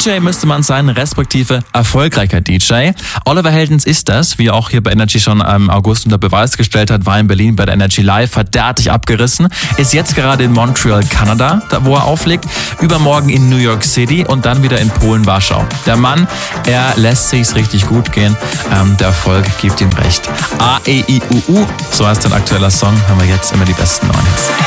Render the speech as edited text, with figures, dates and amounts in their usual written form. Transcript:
DJ müsste man sein, respektive erfolgreicher DJ. Oliver Heldens ist das, wie er auch hier bei Energy schon im August unter Beweis gestellt hat, war in Berlin bei der Energy Live, hat derartig abgerissen, ist jetzt gerade in Montreal, Kanada, da wo er auflegt, übermorgen in New York City und dann wieder in Polen, Warschau. Der Mann, er lässt sich's richtig gut gehen, der Erfolg gibt ihm recht. A-E-I-U-U, so heißt ein aktueller Song, haben wir jetzt immer die besten neuen Hits.